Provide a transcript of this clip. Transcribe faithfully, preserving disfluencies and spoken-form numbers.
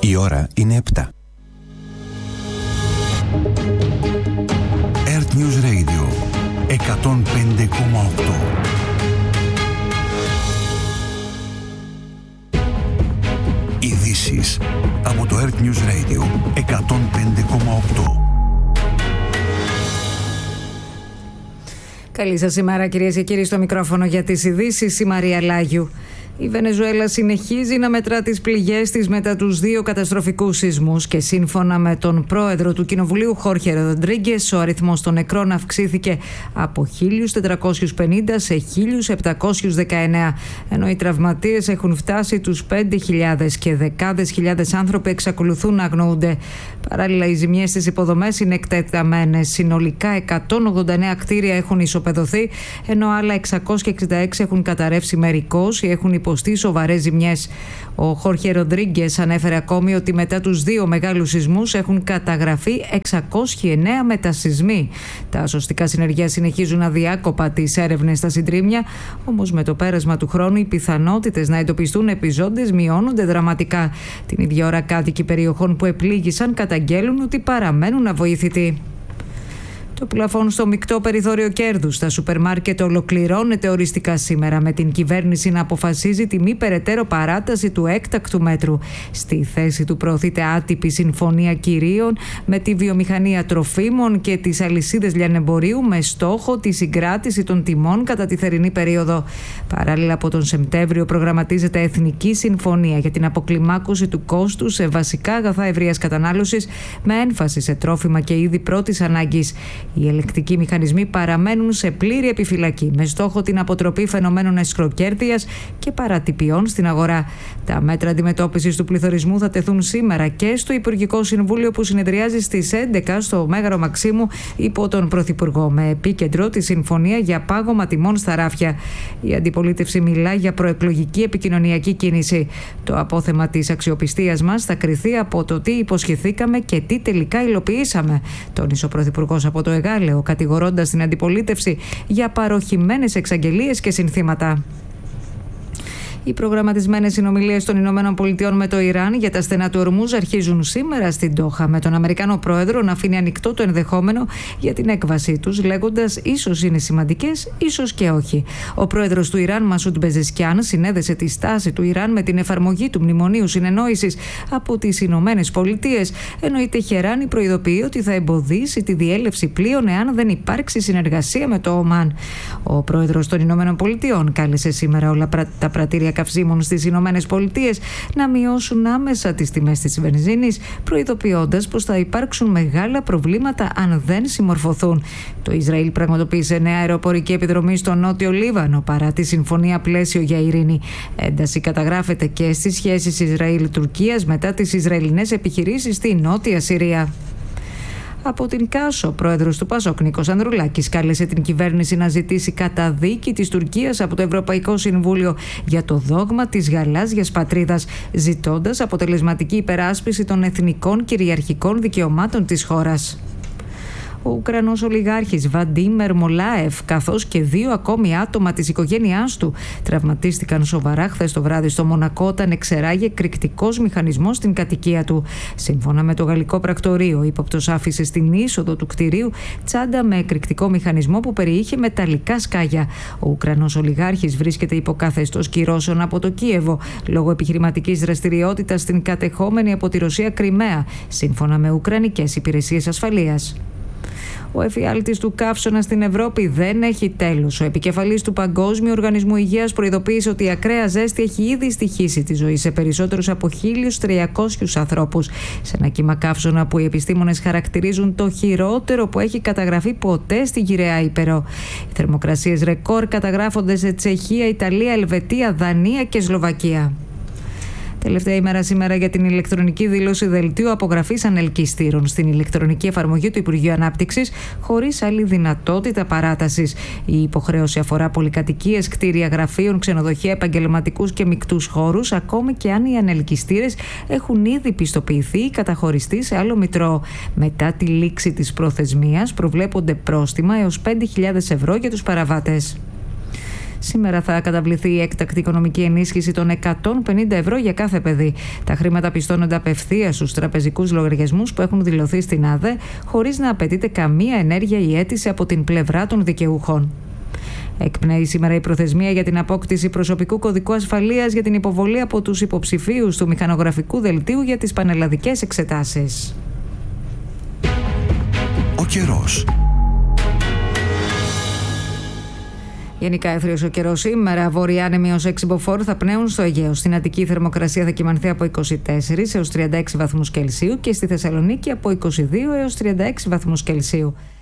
Η ώρα είναι επτά. Earth News Radio εκατόν πέντε κόμμα οκτώ. Ειδήσεις από το Earth News Radio εκατόν πέντε κόμμα οκτώ. Καλή σας ημέρα, κυρίες και κύριοι, στο μικρόφωνο για τις ειδήσεις η Μαρία Λάγιου. Η Βενεζουέλα συνεχίζει να μετρά τις πληγές της μετά τους δύο καταστροφικούς σεισμούς και σύμφωνα με τον πρόεδρο του Κοινοβουλίου Χόρχε Ροντρίγκες, ο αριθμός των νεκρών αυξήθηκε από χίλιους τετρακόσιους πενήντα σε χίλιους επτακόσιους δεκαεννέα, ενώ οι τραυματίες έχουν φτάσει τους πέντε χιλιάδες και δεκάδες χιλιάδες άνθρωποι εξακολουθούν να αγνοούνται. Παράλληλα, οι ζημιές στις υποδομές είναι εκτεταμένες. Συνολικά εκατόν ογδόντα εννέα κτίρια έχουν ισοπεδωθεί, ενώ άλλα εξακόσια εξήντα έξι έχουν καταρρεύσει μερικώς ή έχουν υποστεί σοβαρές ζημιές. Ο Χόρχε Ροντρίγκες ανέφερε ακόμη ότι μετά τους δύο μεγάλους σεισμούς έχουν καταγραφεί εξακόσιοι εννέα μετασεισμοί. Τα σωστικά συνεργεία συνεχίζουν αδιάκοπα τις έρευνες στα συντρίμμια, όμως με το πέρασμα του χρόνου οι πιθανότητες να εντοπιστούν επιζώντες μειώνονται δραματικά. Την ίδια ώρα, κάτοικοι περιοχών που επλήγησαν καταγγέλουν ότι παραμένουν αβοήθητοι. Το πλαφόν στο μεικτό περιθώριο κέρδους στα σούπερ μάρκετ ολοκληρώνεται οριστικά σήμερα, με την κυβέρνηση να αποφασίζει τη μη περαιτέρω παράταση του έκτακτου μέτρου. Στη θέση του προωθείται άτυπη συμφωνία κυρίων με τη βιομηχανία τροφίμων και τις αλυσίδες λιανεμπορίου με στόχο τη συγκράτηση των τιμών κατά τη θερινή περίοδο. Παράλληλα, από τον Σεπτέμβριο προγραμματίζεται εθνική συμφωνία για την αποκλιμάκωση του κόστου σε βασικά αγαθά ευρείας κατανάλωσης, με έμφαση σε τρόφιμα και είδη πρώτης ανάγκης. Οι ελεγκτικοί μηχανισμοί παραμένουν σε πλήρη επιφυλακή, με στόχο την αποτροπή φαινομένων εσχροκέρδειας και παρατυπιών στην αγορά. Τα μέτρα αντιμετώπισης του πληθωρισμού θα τεθούν σήμερα και στο Υπουργικό Συμβούλιο, που συνεδριάζει στις έντεκα στο Μέγαρο Μαξίμου υπό τον Πρωθυπουργό, με επίκεντρο τη συμφωνία για πάγωμα τιμών στα ράφια. Η αντιπολίτευση μιλά για προεκλογική επικοινωνιακή κίνηση. Το απόθεμα της αξιοπιστίας μας θα κριθεί από το τι υποσχεθήκαμε και τι τελικά υλοποιήσαμε, τόνισε ο Πρωθυπουργός από το Εγάλεο, κατηγορώντας την αντιπολίτευση για παροχημένες εξαγγελίες και συνθήματα. Οι προγραμματισμένες συνομιλίες των Ηνωμένων Πολιτειών με το Ιράν για τα στενά του Ορμούζ αρχίζουν σήμερα στην Ντόχα, με τον Αμερικάνο πρόεδρο να αφήνει ανοιχτό το ενδεχόμενο για την έκβασή τους, λέγοντας ίσως είναι σημαντικές, ίσως και όχι. Ο πρόεδρος του Ιράν, Μασούντ Πεζεσκιάν, συνέδεσε τη στάση του Ιράν με την εφαρμογή του Μνημονίου Συνεννόησης από τις Ηνωμένες Πολιτείες, ενώ η Τεχεράνη προειδοποιεί ότι θα εμποδίσει τη διέλευση πλοίων εάν δεν υπάρξει συνεργασία με το Ομάν. Ο πρόεδρος των Ηνωμένων Πολιτειών κάλεσε σήμερα όλα τα πρατήρια καυσίμων στις Ηνωμένες Πολιτείες να μειώσουν άμεσα τις τιμές της βενζίνης, προειδοποιώντας πως θα υπάρξουν μεγάλα προβλήματα αν δεν συμμορφωθούν. Το Ισραήλ πραγματοποίησε νέα αεροπορική επιδρομή στο Νότιο Λίβανο παρά τη συμφωνία πλαίσιο για ειρήνη. Ένταση καταγράφεται και στις σχέσεις Ισραήλ-Τουρκίας μετά τις Ισραηλινές επιχειρήσεις στη Νότια Συρία. Από την Κάσο, ο πρόεδρος του Πασόκ, Νίκος Ανδρουλάκης, κάλεσε την κυβέρνηση να ζητήσει καταδίκη της Τουρκίας από το Ευρωπαϊκό Συμβούλιο για το δόγμα της γαλάζιας πατρίδας, ζητώντας αποτελεσματική υπεράσπιση των εθνικών κυριαρχικών δικαιωμάτων της χώρας. Ο Ουκρανός ολιγάρχης Βαντίμ Ερμολάεφ, καθώς και δύο ακόμη άτομα της οικογένειάς του, τραυματίστηκαν σοβαρά χθες το βράδυ στο Μονακό όταν εξεράγε εκρηκτικός μηχανισμός στην κατοικία του. Σύμφωνα με το γαλλικό πρακτορείο, ο ύποπτος άφησε στην είσοδο του κτηρίου τσάντα με εκρηκτικό μηχανισμό που περιείχε μεταλλικά σκάγια. Ο Ουκρανός ολιγάρχης βρίσκεται υπό καθεστώς κυρώσεων από το Κίεβο λόγω επιχειρηματικής δραστηριότητας στην κατεχόμενη από τη Ρωσία Κριμαία, σύμφωνα με ουκρανικές υπηρεσίες ασφαλείας. Ο εφιάλτης του καύσωνα στην Ευρώπη δεν έχει τέλος. Ο επικεφαλής του Παγκόσμιου Οργανισμού Υγείας προειδοποίησε ότι η ακραία ζέστη έχει ήδη στοιχήσει τη ζωή σε περισσότερους από χίλιους τριακόσιους ανθρώπους. Σε ένα κύμα καύσωνα που οι επιστήμονες χαρακτηρίζουν το χειρότερο που έχει καταγραφεί ποτέ στη γυραιά Ήπειρο. Οι θερμοκρασίες ρεκόρ καταγράφονται σε Τσεχία, Ιταλία, Ελβετία, Δανία και Σλοβακία. Τελευταία ημέρα σήμερα για την ηλεκτρονική δήλωση δελτίου απογραφής ανελκυστήρων στην ηλεκτρονική εφαρμογή του Υπουργείου Ανάπτυξης, χωρίς άλλη δυνατότητα παράτασης. Η υποχρέωση αφορά πολυκατοικίες, κτίρια γραφείων, ξενοδοχεία, επαγγελματικούς και μεικτούς χώρους, ακόμη και αν οι ανελκυστήρες έχουν ήδη πιστοποιηθεί ή καταχωριστεί σε άλλο μητρό. Μετά τη λήξη της προθεσμίας, προβλέπονται πρόστιμα έως πέντε χιλιάδες ευρώ για τους παραβάτες. Σήμερα θα καταβληθεί η έκτακτη οικονομική ενίσχυση των εκατόν πενήντα ευρώ για κάθε παιδί. Τα χρήματα πιστώνονται απευθείας στους τραπεζικούς λογαριασμούς που έχουν δηλωθεί στην ΑΔΕ, χωρίς να απαιτείται καμία ενέργεια ή αίτηση από την πλευρά των δικαιούχων. Εκπνέει σήμερα η προθεσμία για την απόκτηση προσωπικού κωδικού ασφαλείας για την υποβολή από τους υποψηφίους του μηχανογραφικού δελτίου για τις πανελλαδικές εξετάσεις. Ο καιρός. Γενικά έθριος ο καιρός σήμερα. Βόρειοι άνεμοι ως έξι μποφόρ θα πνέουν στο Αιγαίο. Στην Αττική η θερμοκρασία θα κυμανθεί από είκοσι τέσσερα έως τριάντα έξι βαθμούς Κελσίου και στη Θεσσαλονίκη από είκοσι δύο έως τριάντα έξι βαθμούς Κελσίου.